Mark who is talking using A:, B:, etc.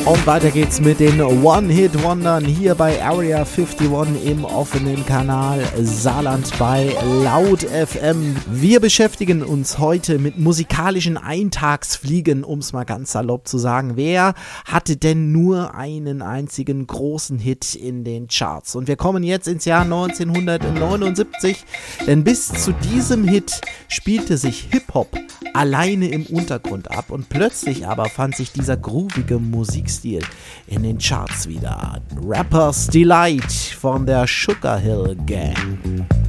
A: Und weiter geht's mit den One-Hit-Wondern hier bei Area 51 im offenen Kanal Saarland bei Laut FM. Wir beschäftigen uns heute mit musikalischen Eintagsfliegen, um es mal ganz salopp zu sagen. Wer hatte denn nur einen einzigen großen Hit in den Charts? Und wir kommen jetzt ins Jahr 1979, denn bis zu diesem Hit spielte sich Hip-Hop alleine im Untergrund ab und plötzlich aber fand sich dieser groovige Musikstil in den Charts wieder. Rapper's Delight von der Sugar Hill Gang.